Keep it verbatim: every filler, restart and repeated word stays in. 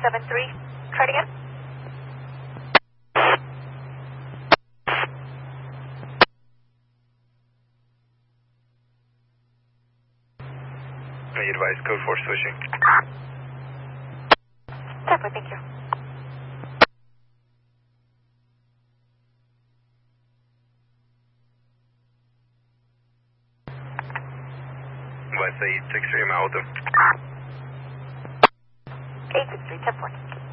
seven three. Try it again. May advise code four switching. Definitely, thank you. Advise eight six three, I'm out with them. eight six three, ten four.